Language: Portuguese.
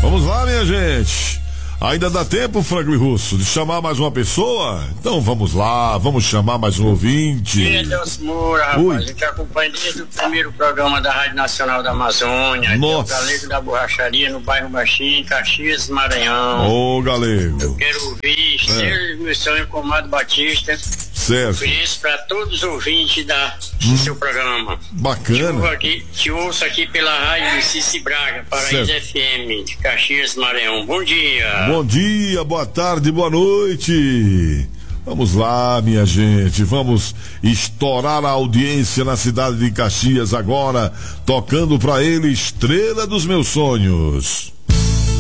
Vamos lá, minha gente. Ainda dá tempo, Franklin Russo, de chamar mais uma pessoa? Então vamos lá, vamos chamar mais um ouvinte. Deus Moura, rapaz, a gente acompanha desde o primeiro programa da Rádio Nacional da Amazônia. Nossa. O Galego da Borracharia, no bairro Baixinho, Caxias, Maranhão. Ô, Galego. Eu quero ouvir meu sonho com Amado Batista. Certo. Isso para todos os ouvintes do seu programa. Bacana. Te ouço aqui pela Rádio Cici Braga, Paraíso FM, de Caxias, Maranhão. Bom dia. Bom dia, boa tarde, boa noite. Vamos lá, minha gente, vamos estourar a audiência na cidade de Caxias agora, tocando pra ele Estrela dos Meus Sonhos.